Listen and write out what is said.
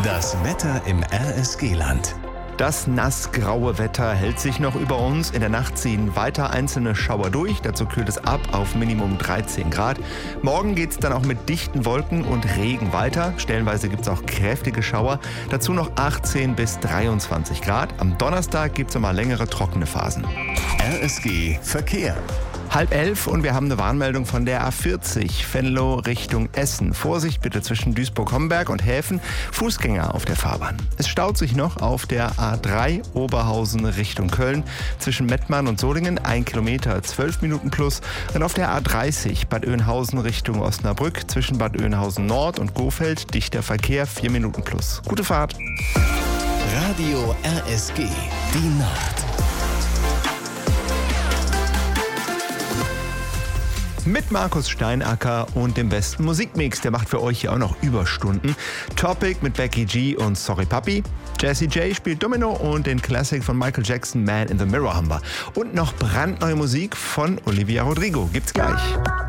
Das Wetter im RSG-Land. Das nassgraue Wetter hält sich noch über uns. In der Nacht ziehen weiter einzelne Schauer durch. Dazu kühlt es ab auf Minimum 13 Grad. Morgen geht es dann auch mit dichten Wolken und Regen weiter. Stellenweise gibt es auch kräftige Schauer. Dazu noch 18 bis 23 Grad. Am Donnerstag gibt es nochmal längere trockene Phasen. RSG Verkehr. 10:30 und wir haben eine Warnmeldung von der A40 Venlo Richtung Essen. Vorsicht bitte zwischen Duisburg-Homberg und Häfen. Fußgänger auf der Fahrbahn. Es staut sich noch auf der A3 Oberhausen Richtung Köln. Zwischen Mettmann und Solingen 1 Kilometer, 12 Minuten plus. Und auf der A30 Bad Oeynhausen Richtung Osnabrück. Zwischen Bad Oeynhausen Nord und Gohfeld dichter Verkehr, 4 Minuten plus. Gute Fahrt. Radio RSG. Die Nacht. Mit Markus Steinacker und dem besten Musikmix. Der macht für euch hier auch noch Überstunden. Topic mit Becky G und Sorry Papi. Jessie J spielt Domino und den Classic von Michael Jackson, Man in the Mirror haben wir. Und noch brandneue Musik von Olivia Rodrigo. Gibt's gleich.